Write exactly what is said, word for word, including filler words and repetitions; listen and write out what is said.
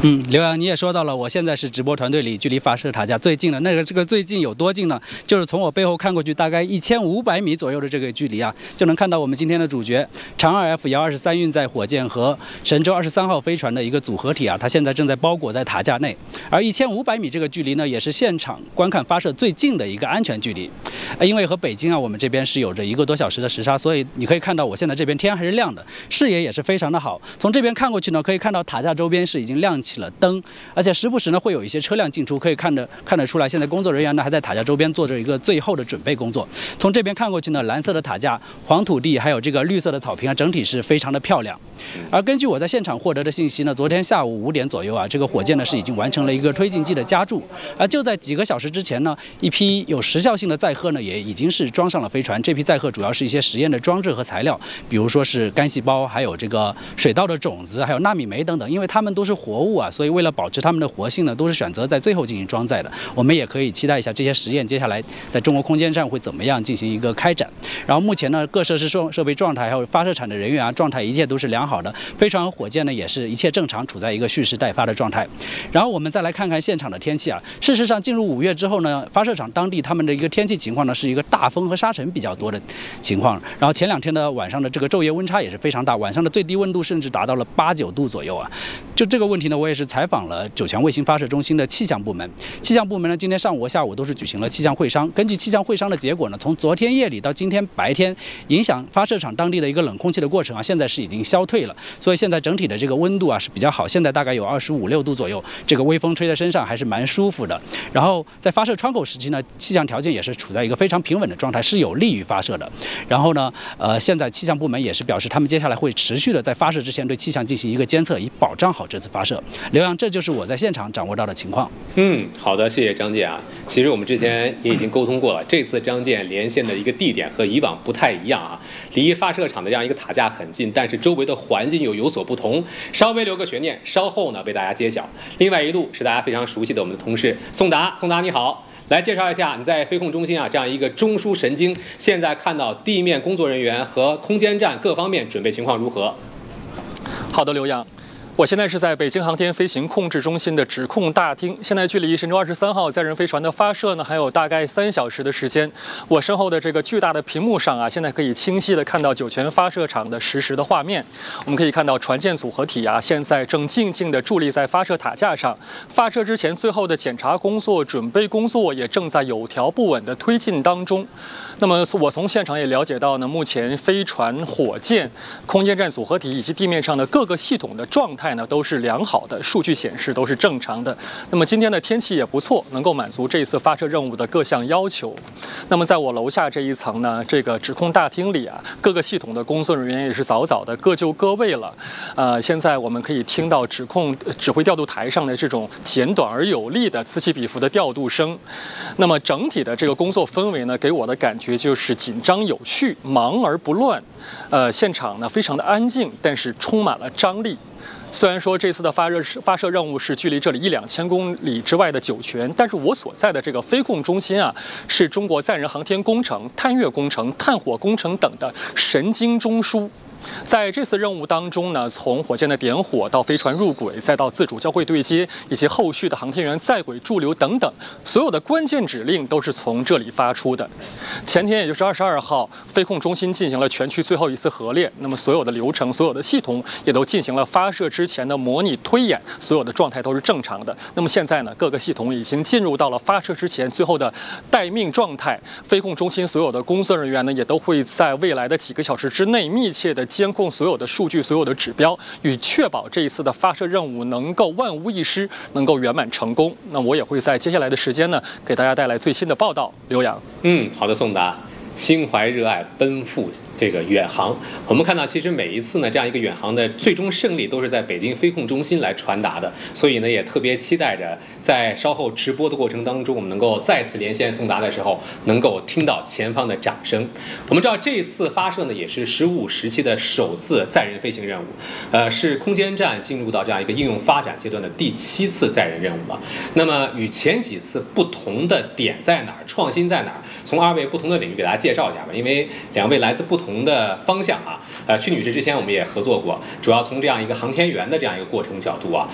嗯，刘洋，你也说到了，我现在是直播团队里距离发射塔架最近的那个，这个最近有多近呢？就是从我背后看过去，大概一千五百米左右的这个距离啊，就能看到我们今天的主角长二 F 遥二十三运载火箭和神舟二十三号飞船的一个组合体啊，它现在正在包裹在塔架内。而一千五百米这个距离呢，也是现场观看发射最近的一个安全距离。因为和北京啊，我们这边是有着一个多小时的时差，所以你可以看到我现在这边天还是亮的，视野也是非常的好。从这边看过去呢，可以看到塔架周边是已经亮起了灯，而且时不时呢会有一些车辆进出，可以看得看得出来，现在工作人员呢还在塔架周边做着一个最后的准备工作。从这边看过去呢，蓝色的塔架、黄土地还有这个绿色的草坪啊，整体是非常的漂亮。而根据我在现场获得的信息呢，昨天下午五点左右啊，这个火箭呢是已经完成了一个推进剂的加注，而就在几个小时之前呢，一批有时效性的载荷呢也已经是装上了飞船。这批载荷主要是一些实验的装置和材料，比如说是干细胞，还有这个水稻的种子，还有纳米酶等等。因为它们都是活物啊，所以为了保持它们的活性呢，都是选择在最后进行装载的。我们也可以期待一下这些实验接下来在中国空间站会怎么样进行一个开展。然后目前呢，各设施设设备状态还有发射场的人员啊状态一切都是良好的，飞船和火箭呢也是一切正常，处在一个蓄势待发的状态。然后我们再来看看现场的天气啊，事实上进入五月之后呢，发射场当地他们的一个天气情况呢是一个大风和沙尘比较多的情况。然后前两天的晚上的这个昼夜温差也是非常大，晚上的最低温度甚至达到了八九度左右啊。就这个问题呢，我也是采访了酒泉卫星发射中心的气象部门。气象部门呢，今天上午和下午都是举行了气象会商。根据气象会商的结果呢，从昨天夜里到今天白天，影响发射场当地的一个冷空气的过程啊，现在是已经消退了。所以现在整体的这个温度啊是比较好，现在大概有二十五六度左右，这个微风吹在身上还是蛮舒服的。然后在发射窗口时期呢，气象条件也是处在一个非常平稳的状态，是有利于发射的。然后呢，呃，现在气象部门也是表示，他们接下来会持续的在发射之前对气象进行一个监测，以保障好这次发射。刘洋，这就是我在现场掌握到的情况。 嗯，好的，谢谢张健啊。其实我们之前也已经沟通过了，这次张健连线的一个地点和以往不太一样啊，离发射场的这样一个塔架很近，但是周围的环境又有所不同，稍微留个悬念，稍后呢为大家揭晓。另外一路是大家非常熟悉的我们的同事宋达，宋达你好。来介绍一下你在飞控中心啊这样一个中枢神经，现在看到地面工作人员和空间站各方面准备情况如何？ 好的，刘洋。我现在是在北京航天飞行控制中心的指控大厅，现在距离神舟二十三号载人飞船的发射呢还有大概三小时的时间。我身后的这个巨大的屏幕上啊，现在可以清晰的看到酒泉发射场的实时的画面。我们可以看到船舰组合体啊，现在正静静地伫立在发射塔架上，发射之前最后的检查工作、准备工作也正在有条不紊地推进当中。那么我从现场也了解到呢，目前飞船、火箭、空间站组合体以及地面上的各个系统的状态呢都是良好的，数据显示都是正常的。那么今天的天气也不错，能够满足这一次发射任务的各项要求。那么在我楼下这一层呢，这个指控大厅里啊，各个系统的工作人员也是早早的各就各位了。呃，现在我们可以听到指控指挥调度台上的这种简短而有力的此起彼伏的调度声。那么整体的这个工作氛围呢，给我的感觉就是紧张有序，忙而不乱。呃，现场呢非常的安静，但是充满了张力。虽然说这次的发射发射任务是距离这里一两千公里之外的酒泉，但是我所在的这个飞控中心啊，是中国载人航天工程、探月工程、探火工程等的神经中枢。在这次任务当中呢，从火箭的点火到飞船入轨，再到自主交会对接，以及后续的航天员在轨驻留等等，所有的关键指令都是从这里发出的。前天也就是二十二号，飞控中心进行了全区最后一次合练，那么所有的流程、所有的系统也都进行了发射之前的模拟推演，所有的状态都是正常的。那么现在呢，各个系统已经进入到了发射之前最后的待命状态。飞控中心所有的工作人员呢，也都会在未来的几个小时之内密切的监控所有的数据、所有的指标，以确保这一次的发射任务能够万无一失，能够圆满成功。那我也会在接下来的时间呢，给大家带来最新的报道。刘洋， 嗯，好的，宋达。心怀热爱，奔赴这个远航。我们看到，其实每一次呢，这样一个远航的最终胜利都是在北京飞控中心来传达的。所以呢，也特别期待着在稍后直播的过程当中，我们能够再次连线宋达的时候，能够听到前方的掌声。我们知道，这一次发射呢，也是十五时期的首次载人飞行任务，呃，是空间站进入到这样一个应用发展阶段的第七次载人任务了。那么与前几次不同的点在哪儿？创新在哪儿？从二位不同的领域给大家介绍一下吧，因为两位来自不同的方向啊。呃，曲女士之前我们也合作过，主要从这样一个航天员的这样一个过程角度啊，